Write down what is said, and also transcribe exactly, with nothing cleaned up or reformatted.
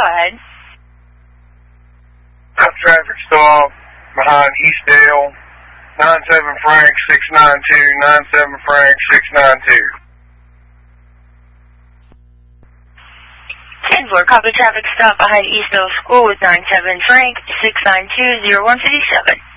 ahead. Got traffic stop behind Eastdale, nine seven Frank six nine two, nine seven Frank six nine two. ten four, copy traffic stop behind Eastdale School with nine seven Frank six nine two, zero one five seven.